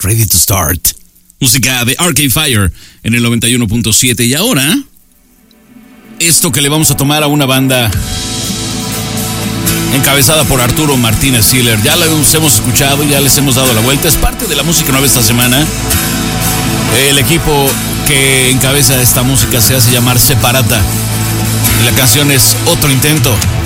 Ready to Start. Música de Arcade Fire en el 91.7. Y ahora, esto que le vamos a tomar a una banda encabezada por Arturo Martínez Siller. Ya los hemos escuchado, ya les hemos dado la vuelta. Es parte de la música nueva esta semana. El equipo que encabeza esta música se hace llamar Separata. Y la canción es Otro Intento.